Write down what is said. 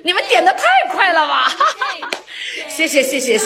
你们点的太快了吧！谢谢谢谢。